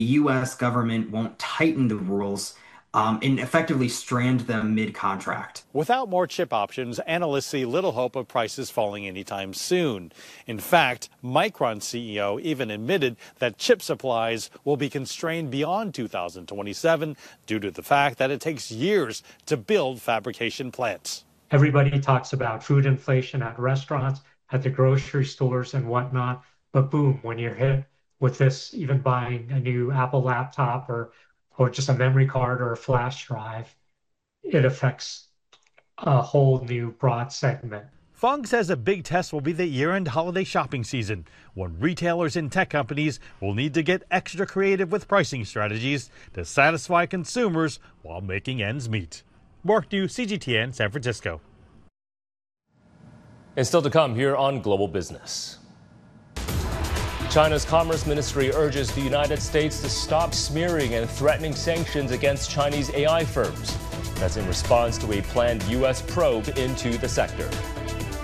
U.S. government won't tighten the rules and effectively strand them mid-contract. Without more chip options, analysts see little hope of prices falling anytime soon. In fact, Micron CEO even admitted that chip supplies will be constrained beyond 2027 due to the fact that it takes years to build fabrication plants. Everybody talks about food inflation at restaurants, at the grocery stores and whatnot, but boom, when you're hit with this, even buying a new Apple laptop or just a memory card or a flash drive, it affects a whole new broad segment. Fung says a big test will be the year-end holiday shopping season, when retailers and tech companies will need to get extra creative with pricing strategies to satisfy consumers while making ends meet. Mark New, CGTN, San Francisco. And still to come here on Global Business. China's Commerce Ministry urges the United States to stop smearing and threatening sanctions against Chinese AI firms. That's in response to a planned U.S. probe into the sector.